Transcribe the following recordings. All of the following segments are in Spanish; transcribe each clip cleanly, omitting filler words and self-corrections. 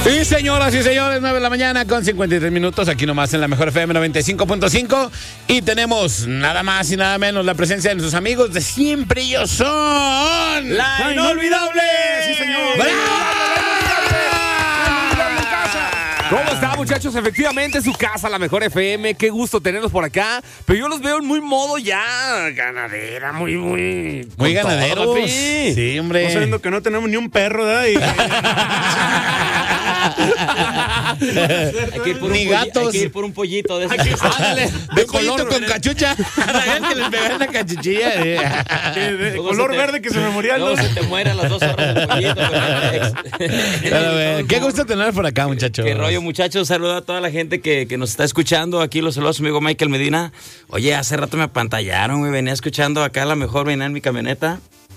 Sí, señoras y señores, 9 de la mañana con 53 minutos, aquí nomás en la Mejor FM 95.5. Y tenemos nada más y nada menos la presencia de nuestros amigos de siempre. Ellos son ¡La Inolvidable! ¡Sí, señor! ¡Bravo! ¿Cómo está, muchachos? Efectivamente, su casa, la Mejor FM. Qué gusto tenerlos por acá. Pero yo los veo en muy modo ya ganadera, muy ganaderos. todo, sí, hombre. No sabiendo que no tenemos ni un perro, ¿verdad? Hay que ir por Ni gatos. Hay que ir por un pollito de Ándale, de color con cachucha. Que les pegan la cachuchilla. De color verde que se me moría. Luego se te muere a las 2 horas el pollito. Qué gusto tener por acá, muchachos. Qué rollo, muchachos. Saluda a toda la gente que nos está escuchando. Aquí los saludos a su amigo Michael Medina. Oye, hace rato me apantallaron, güey. Venía escuchando acá, a la mejor venía en mi camioneta.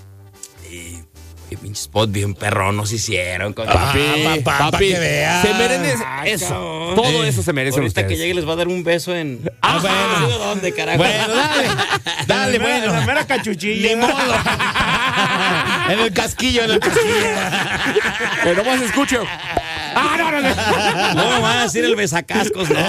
Y pinche spot bien perrón nos hicieron. Papi, que vea. se merece eso. Cabrón. Todo eso se merece. Ahorita que llegue les va a dar un beso en... bueno. ¿Dónde, carajo? Bueno, dale, bueno. La mera cachuchilla. Ni modo. En el casquillo. Pero nomás escucho. No, van a decir el besacascos, ¿no?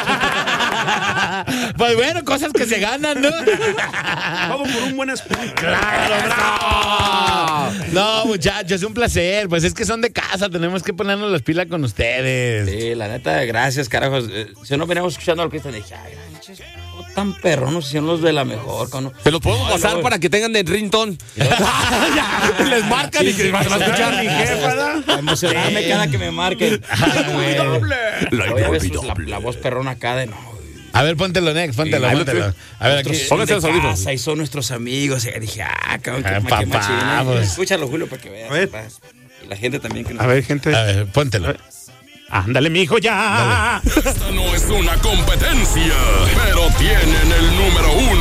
Pues bueno, cosas que se ganan, ¿no? Todo por un buen spot. ¡Claro, bravo! No, muchachos, es un placer. Pues es que son de casa, tenemos que ponernos las pilas con ustedes. Sí, la neta, gracias, carajos. Si no veníamos escuchando lo que están, dije, ay, ganches, no tan perronos, hicieron los de la mejor. Se los podemos pasar para que tengan de ringtone. Les marcan y que van a escuchar mi jefa, ¿verdad? A emocionarme cada que me marquen. La voz perrona acá de no. A ver, póntelo, Nex, póntelo. A ver, aquí. Pónganse los audífonos. Ahí son nuestros amigos. Y dije, cabrón, qué papá, machina. pues. Escúchalo, Julio, para que veas. A ver. Papá. Y la gente también que nos... A ver, gente. A ver, póntelo. Ándale, mijo, ya. Esta no es una competencia, pero tienen el número